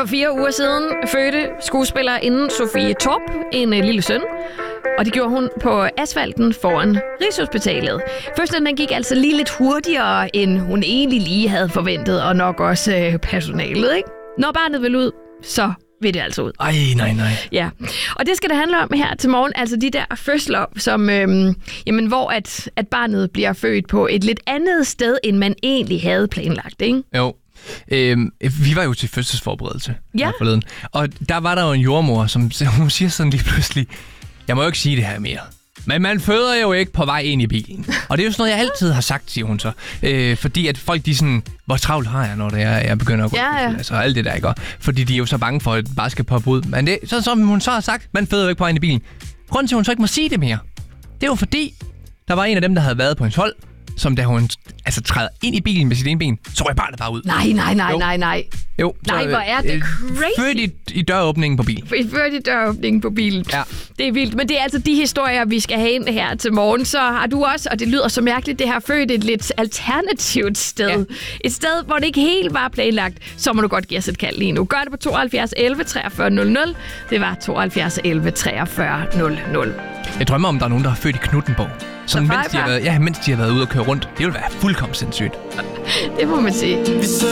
4 uger siden fødte skuespillerinden Sofie Torp en lille søn. Og det gjorde hun på asfalten foran Rigshospitalet. Fødslen den gik altså lige lidt hurtigere, end hun egentlig lige havde forventet, og nok også personalet, ikke? Når barnet vil ud, så vil det altså ud. Ej, nej. Ja, og det skal det handle om her til morgen. Altså de der fødsler, som, hvor at barnet bliver født på et lidt andet sted, end man egentlig havde planlagt, ikke? Jo. Vi var jo til fødselsforberedelse forleden. Og der var der jo en jordmor, som hun siger sådan lige pludselig, jeg må jo ikke sige det her mere. Men man føder jo ikke på vej ind i bilen. Og det er jo sådan noget, jeg altid har sagt, siger hun så. Fordi at folk, de sådan, hvor travlt har jeg, når det er, jeg begynder at gå til altså alt det der, ikke? Fordi de er jo så bange for, at det bare skal poppe ud. Men det, så som hun så har sagt, man føder jo ikke på vej ind i bilen. Grunden til, at hun så ikke må sige det mere, det var fordi, der var en af dem, der havde været på hendes hold, som da hun træder ind i bilen med sit ene ben, så røg barnet bare ud. Nej. Jo. Nej, hvor er det crazy. Født i døråbningen på bilen. Født i døråbningen på bilen. Ja. Det er vildt. Men det er altså de historier, vi skal have ind her til morgen. Så har du også, og det lyder så mærkeligt, det har født et lidt alternativt sted. Ja. Et sted, hvor det ikke helt var planlagt. Så må du godt give os et kald lige nu. Gør det på 72 11 43 00. Det var 72 11 43 00. Jeg drømmer om, der er nogen, der har født i Knuthenborg. Sådan, mens de har været ude og køre rundt. Det ville være fuldkommen sindssygt. Det må man sige.